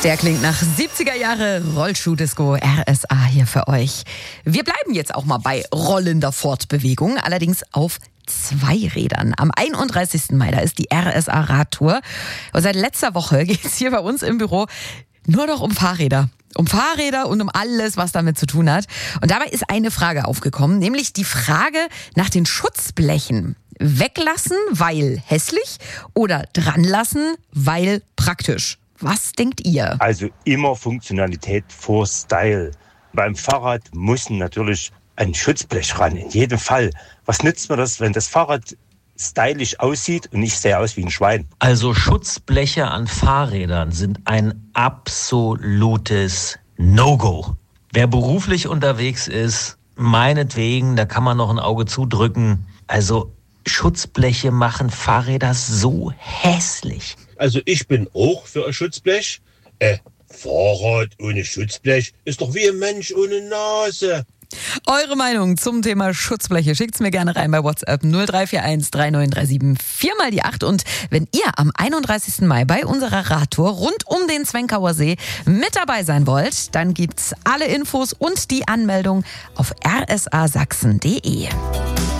Der klingt nach 70er Jahre Rollschuh-Disco, RSA hier für euch. Wir bleiben jetzt auch mal bei rollender Fortbewegung, allerdings auf Zweirädern. Am 31. Mai, da ist die RSA-Radtour. Und seit letzter Woche geht es hier bei uns im Büro nur noch um Fahrräder. Um Fahrräder und um alles, was damit zu tun hat. Und dabei ist eine Frage aufgekommen, nämlich die Frage nach den Schutzblechen. Weglassen, weil hässlich, oder dranlassen, weil praktisch? Was denkt ihr? Also immer Funktionalität vor Style. Beim Fahrrad muss natürlich ein Schutzblech ran, in jedem Fall. Was nützt mir das, wenn das Fahrrad stylisch aussieht und ich sehe aus wie ein Schwein? Also Schutzbleche an Fahrrädern sind ein absolutes No-Go. Wer beruflich unterwegs ist, meinetwegen, da kann man noch ein Auge zudrücken. Also Schutzbleche machen Fahrräder so hässlich. Also ich bin auch für ein Schutzblech. Fahrrad ohne Schutzblech ist doch wie ein Mensch ohne Nase. Eure Meinung zum Thema Schutzbleche schickt's mir gerne rein bei WhatsApp 0341 3937 4x8. Und wenn ihr am 31. Mai bei unserer Radtour rund um den Zwenkauer See mit dabei sein wollt, dann gibt's alle Infos und die Anmeldung auf rsasachsen.de.